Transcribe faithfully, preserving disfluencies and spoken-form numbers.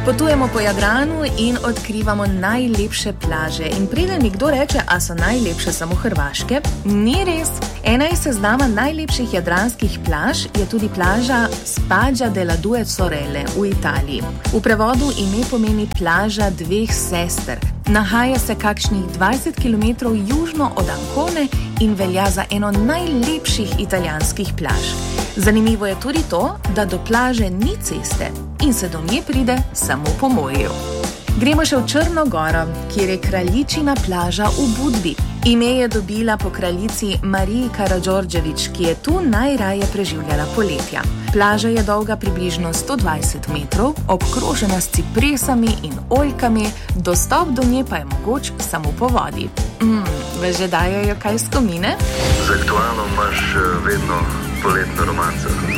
Potujemo po Jadranu in odkrivamo najlepše plaže. In preden mi kdo reče, a so najlepše samo hrvaške, ni res. Ena iz seznama najlepših jadranskih plaž je tudi plaža Spiaggia delle Due Sorelle v Italiji. V prevodu ime pomeni plaža dveh sester. Nahaja se kakšnih dvajset kilometrov južno od Ancone in velja za eno najlepših italijanskih plaž. Zanimivo je tudi to, da do plaže ni ceste in se do nje pride samo po morju. Gremo še v Črno goro, kjer je kraljičina plaža v Budvi. Ime je dobila po kraljici Mariji Karađorđević, ki je tu najraje preživljala poletja. Plaža je dolga približno sto dvajset metrov, obkrožena s cipresami in oljkami, dostop do nje pa je mogoč samo po vodi. Mm, vas že dajajo kaj skomine? Z aktualno imaš vedno poletno romanco.